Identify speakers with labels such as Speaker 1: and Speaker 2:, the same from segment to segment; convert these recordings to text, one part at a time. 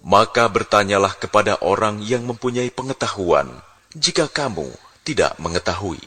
Speaker 1: Maka bertanyalah kepada orang yang mempunyai pengetahuan, jika kamu tidak mengetahui.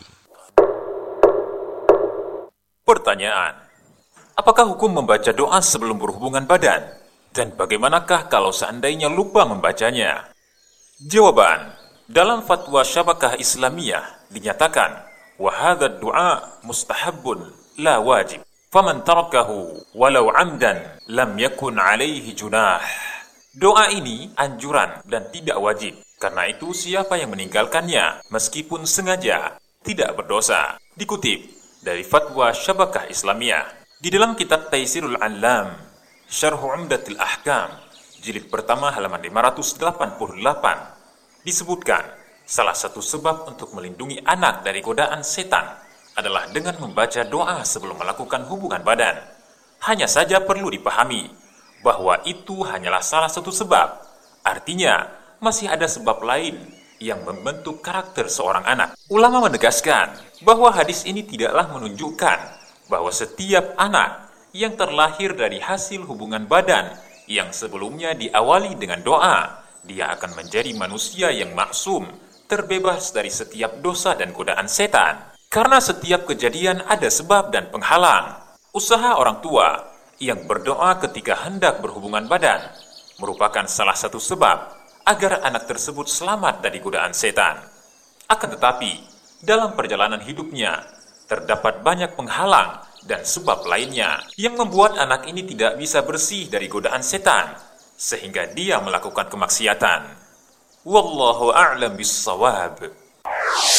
Speaker 2: Pertanyaan: apakah hukum membaca doa sebelum berhubungan badan? Dan bagaimanakah kalau seandainya lupa membacanya? Jawaban: dalam fatwa Syabakah Islamiyah dinyatakan, wa hadza du'a mustahabbun la wajib. Faman tarakahu walau 'amdan lam yakun 'alaihi junah. Doa ini anjuran dan tidak wajib. Karena itu siapa yang meninggalkannya meskipun sengaja tidak berdosa. Dikutip dari fatwa Syabakah Islamiyah di dalam kitab Taisirul Allam Syarh Umdatul Ahkam jilid pertama halaman 588 disebutkan salah satu sebab untuk melindungi anak dari godaan setan adalah dengan membaca doa sebelum melakukan hubungan badan. Hanya saja perlu dipahami bahwa itu hanyalah salah satu sebab. Artinya, masih ada sebab lain yang membentuk karakter seorang anak. Ulama menegaskan bahwa hadis ini tidaklah menunjukkan bahwa setiap anak yang terlahir dari hasil hubungan badan yang sebelumnya diawali dengan doa, dia akan menjadi manusia yang maksum, terbebas dari setiap dosa dan godaan setan. Karena setiap kejadian ada sebab dan penghalang. Usaha orang tua yang berdoa ketika hendak berhubungan badan merupakan salah satu sebab agar anak tersebut selamat dari godaan setan. Akan tetapi, dalam perjalanan hidupnya, terdapat banyak penghalang dan sebab lainnya yang membuat anak ini tidak bisa bersih dari godaan setan, sehingga dia melakukan kemaksiatan. Wallahu a'lam bissawab.